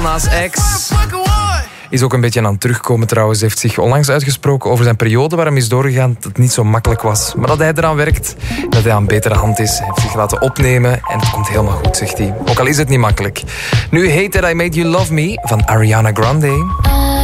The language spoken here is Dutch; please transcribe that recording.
Nas X. Is ook een beetje aan het terugkomen trouwens. Heeft zich onlangs uitgesproken over zijn periode waar hem is doorgegaan dat het niet zo makkelijk was. Maar dat hij eraan werkt, dat hij aan betere hand is. Hij heeft zich laten opnemen en het komt helemaal goed, zegt hij. Ook al is het niet makkelijk. Nu Hate That I Made You Love Me van Ariana Grande.